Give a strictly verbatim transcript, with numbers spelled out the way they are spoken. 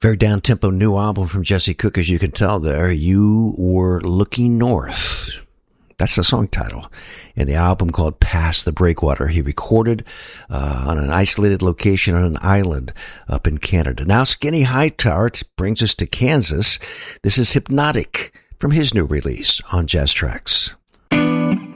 Very down-tempo new album from Jesse Cook, as you can tell there. You Were Looking North. That's the song title. And the album called Past the Breakwater. He recorded uh, on an isolated location on an island up in Canada. Now Skinny Hightower brings us to Kansas. This is Hypnotic from his new release on Jazz Tracks.